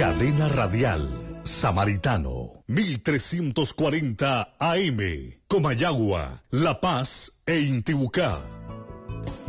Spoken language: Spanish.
Cadena Radial Samaritano, 1340 AM, Comayagua, La Paz e Intibucá.